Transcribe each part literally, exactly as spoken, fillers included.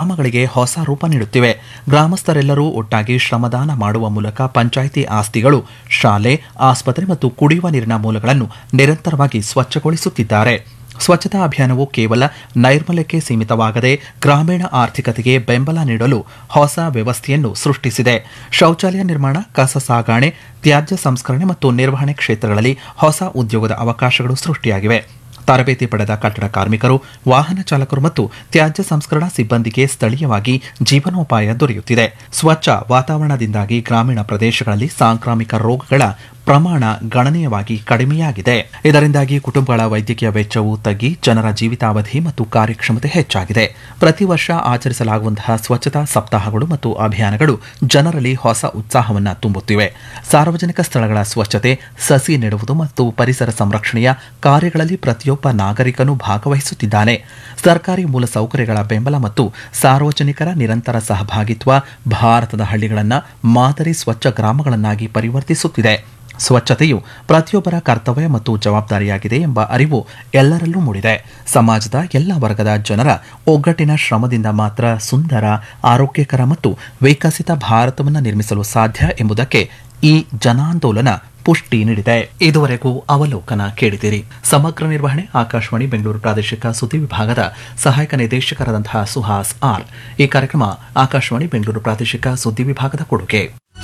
ಗ್ರಾಮಗಳಿಗೆ ಹೊಸ ರೂಪ ನೀಡುತ್ತಿವೆ. ಗ್ರಾಮಸ್ಥರೆಲ್ಲರೂ ಒಟ್ಟಾಗಿ ಶ್ರಮದಾನ ಮಾಡುವ ಮೂಲಕ ಪಂಚಾಯಿತಿ ಆಸ್ತಿಗಳು, ಶಾಲೆ, ಆಸ್ಪತ್ರೆ ಮತ್ತು ಕುಡಿಯುವ ನೀರಿನ ಮೂಲಗಳನ್ನು ನಿರಂತರವಾಗಿ ಸ್ವಚ್ಛಗೊಳಿಸುತ್ತಿದ್ದಾರೆ. ಸ್ವಚ್ಛತಾ ಅಭಿಯಾನವು ಕೇವಲ ನೈರ್ಮಲ್ಯಕ್ಕೆ ಸೀಮಿತವಾಗದೆ ಗ್ರಾಮೀಣ ಆರ್ಥಿಕತೆಗೆ ಬೆಂಬಲ ನೀಡಲು ಹೊಸ ವ್ಯವಸ್ಥೆಯನ್ನು ಸೃಷ್ಟಿಸಿದೆ. ಶೌಚಾಲಯ ನಿರ್ಮಾಣ, ಕಸ ಸಾಗಣೆ, ತ್ಯಾಜ್ಯ ಸಂಸ್ಕರಣೆ ಮತ್ತು ನಿರ್ವಹಣೆ ಕ್ಷೇತ್ರಗಳಲ್ಲಿ ಹೊಸ ಉದ್ಯೋಗದ ಅವಕಾಶಗಳು ಸೃಷ್ಟಿಯಾಗಿವೆ. ತರಬೇತಿ ಪಡೆದ ಕಟ್ಟಡ ಕಾರ್ಮಿಕರು, ವಾಹನ ಚಾಲಕರು ಮತ್ತು ತ್ಯಾಜ್ಯ ಸಂಸ್ಕರಣಾ ಸಿಬ್ಬಂದಿಗೆ ಸ್ಥಳೀಯವಾಗಿ ಜೀವನೋಪಾಯ ದೊರೆಯುತ್ತಿದೆ. ಸ್ವಚ್ಛ ವಾತಾವರಣದಿಂದಾಗಿ ಗ್ರಾಮೀಣ ಪ್ರದೇಶಗಳಲ್ಲಿ ಸಾಂಕ್ರಾಮಿಕ ರೋಗಗಳ ಪ್ರಮಾಣ ಗಣನೀಯವಾಗಿ ಕಡಿಮೆಯಾಗಿದೆ. ಇದರಿಂದಾಗಿ ಕುಟುಂಬಗಳ ವೈದ್ಯಕೀಯ ವೆಚ್ಚವು ತಗ್ಗಿ ಜನರ ಜೀವಿತಾವಧಿ ಮತ್ತು ಕಾರ್ಯಕ್ಷಮತೆ ಹೆಚ್ಚಾಗಿದೆ. ಪ್ರತಿ ವರ್ಷ ಆಚರಿಸಲಾಗುವಂತಹ ಸ್ವಚ್ಛತಾ ಸಪ್ತಾಹಗಳು ಮತ್ತು ಅಭಿಯಾನಗಳು ಜನರಲ್ಲಿ ಹೊಸ ಉತ್ಸಾಹವನ್ನು ತುಂಬುತ್ತಿವೆ. ಸಾರ್ವಜನಿಕ ಸ್ಥಳಗಳ ಸ್ವಚ್ಛತೆ, ಸಸಿ ನೆಡುವುದು ಮತ್ತು ಪರಿಸರ ಸಂರಕ್ಷಣೆಯ ಕಾರ್ಯಗಳಲ್ಲಿ ಪ್ರತಿಯೊಬ್ಬ ನಾಗರಿಕನು ಭಾಗವಹಿಸುತ್ತಿದ್ದಾನೆ. ಸರ್ಕಾರಿ ಮೂಲಸೌಕರ್ಯಗಳ ಬೆಂಬಲ ಮತ್ತು ಸಾರ್ವಜನಿಕರ ನಿರಂತರ ಸಹಭಾಗಿತ್ವ ಭಾರತದ ಹಳ್ಳಿಗಳನ್ನು ಮಾದರಿ ಸ್ವಚ್ಛ ಗ್ರಾಮಗಳನ್ನಾಗಿ ಪರಿವರ್ತಿಸುತ್ತಿದೆ. ಸ್ವಚ್ಛತೆಯು ಪ್ರತಿಯೊಬ್ಬರ ಕರ್ತವ್ಯ ಮತ್ತು ಜವಾಬ್ದಾರಿಯಾಗಿದೆ ಎಂಬ ಅರಿವು ಎಲ್ಲರಲ್ಲೂ ಮೂಡಿದೆ. ಸಮಾಜದ ಎಲ್ಲ ವರ್ಗದ ಜನರ ಒಗ್ಗಟ್ಟಿನ ಶ್ರಮದಿಂದ ಮಾತ್ರ ಸುಂದರ, ಆರೋಗ್ಯಕರ ಮತ್ತು ವಿಕಸಿತ ಭಾರತವನ್ನು ನಿರ್ಮಿಸಲು ಸಾಧ್ಯ ಎಂಬುದಕ್ಕೆ ಈ ಜನಾಂದೋಲನ ಪುಷ್ಟಿ ನೀಡಿದೆ. ಇದುವರೆಗೂ ಅವಲೋಕನ ಕೇಳಿದಿರಿ. ಸಮಗ್ರ ನಿರ್ವಹಣೆ ಆಕಾಶವಾಣಿ ಬೆಂಗಳೂರು ಪ್ರಾದೇಶಿಕ ಸುದ್ದಿ ವಿಭಾಗದ ಸಹಾಯಕ ನಿರ್ದೇಶಕರಾದಂತಹ ಸುಹಾಸ್ ಆರ್. ಈ ಕಾರ್ಯಕ್ರಮ ಆಕಾಶವಾಣಿ ಬೆಂಗಳೂರು ಪ್ರಾದೇಶಿಕ ಸುದ್ದಿ ವಿಭಾಗದ ಕೊಡುಗೆ.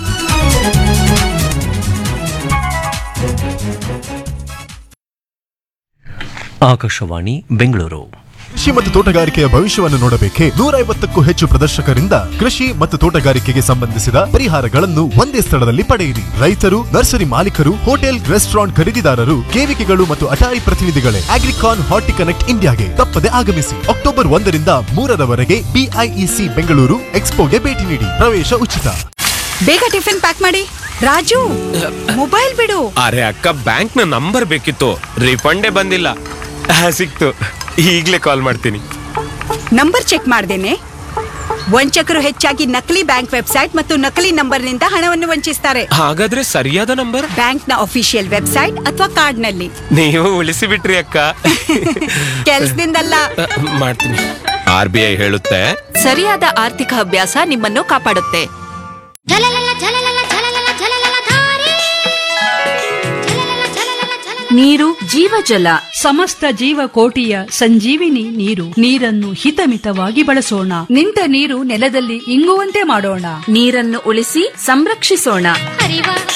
ಆಕಾಶವಾಣಿ ಬೆಂಗಳೂರು. ಕೃಷಿ ಮತ್ತು ತೋಟಗಾರಿಕೆಯ ಭವಿಷ್ಯವನ್ನು ನೋಡಬೇಕೆ? ನೂರ ಐವತ್ತಕ್ಕೂ ಹೆಚ್ಚು ಪ್ರದರ್ಶಕರಿಂದ ಕೃಷಿ ಮತ್ತು ತೋಟಗಾರಿಕೆಗೆ ಸಂಬಂಧಿಸಿದ ಪರಿಹಾರಗಳನ್ನು ಒಂದೇ ಸ್ಥಳದಲ್ಲಿ ಪಡೆಯಿರಿ. ರೈತರು, ನರ್ಸರಿ ಮಾಲೀಕರು, ಹೋಟೆಲ್, ರೆಸ್ಟೋರೆಂಟ್ ಖರೀದಿದಾರರು, ಕೇವಿಕೆಗಳು ಮತ್ತು ಅಟಾರಿ ಪ್ರತಿನಿಧಿಗಳೇ ಅಗ್ರಿಕಾನ್ ಹಾರ್ಟಿ ಕನೆಕ್ಟ್ ಇಂಡಿಯಾಗೆ ತಪ್ಪದೆ ಆಗಮಿಸಿ. ಅಕ್ಟೋಬರ್ ಒಂದರಿಂದ ಮೂರರವರೆಗೆ ಬಿಐಇಸಿ ಬೆಂಗಳೂರು ಎಕ್ಸ್ಪೋಗೆ ಭೇಟಿ ನೀಡಿ. ಪ್ರವೇಶ ಉಚಿತ. ಬೇಗ ಟಿಫಿನ್ ಪ್ಯಾಕ್ ಮಾಡಿ. ರಾಜು, ಮೊಬೈಲ್ ಬಿಡು. ಅರೆ ಅಕ್ಕ, ಬ್ಯಾಂಕ್ ನ ನಂಬರ್ ಬೇಕಿತ್ತು, ರಿಫಂಡೇ ಬಂದಿಲ್ಲ. ಸಿಕ್ತು, ಈಗ್ಲೇ ಕಾಲ್ ಮಾಡ್ತೀನಿ. ನಂಬರ್ ಚೆಕ್ ಮಾಡ್ದೇನೆ? ವಂಚಕರು ಹೆಚ್ಚಾಗಿ ನಕಲಿ ಬ್ಯಾಂಕ್ ವೆಬ್ಸೈಟ್ ಮತ್ತು ನಕಲಿ ನಂಬರ್ ನಿಂದ ಹಣವನ್ನು ವಂಚಿಸ್ತಾರೆ. ಹಾಗಾದ್ರೆ ಸರಿಯಾದ ನಂಬರ್ ಬ್ಯಾಂಕ್ ನ ಅಫಿಷಿಯಲ್ ವೆಬ್ಸೈಟ್ ಅಥವಾ ಕಾರ್ಡ್ ನಲ್ಲಿ. ನೀವು ಉಳಿಸಿ ಬಿಟ್ರಿ ಅಕ್ಕ. ಕೆಲ್ಸದಿಂದಲ್ಲ, ಮಾಡ್ತೀನಿ. ಆರ್ ಬಿ ಐ ಹೇಳುತ್ತೆ, ಸರಿಯಾದ ಆರ್ಥಿಕ ಅಭ್ಯಾಸ ನಿಮ್ಮನ್ನು ಕಾಪಾಡುತ್ತೆ. ನೀರು ಜೀವಜಲ. ಸಮಸ್ತ ಜೀವಕೋಟಿಯ ಸಂಜೀವಿನಿ ನೀರು. ನೀರನ್ನು ಹಿತಮಿತವಾಗಿ ಬಳಸೋಣ. ನಿಂತ ನೀರು ನೆಲದಲ್ಲಿ ಇಂಗುವಂತೆ ಮಾಡೋಣ. ನೀರನ್ನು ಉಳಿಸಿ ಸಂರಕ್ಷಿಸೋಣ.